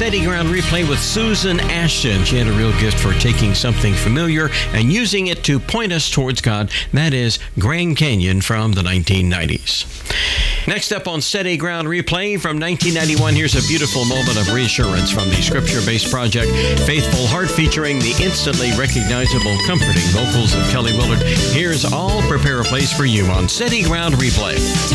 Steady Ground Replay with Susan Ashton. She had a real gift for taking something familiar and using it to point us towards God. That is Grand Canyon from the 1990s. Next up on Steady Ground Replay from 1991, here's a beautiful moment of reassurance from the scripture-based project Faithful Heart, featuring the instantly recognizable, comforting vocals of Kelly Willard. Here's I'll Prepare a Place for You on Steady Ground Replay.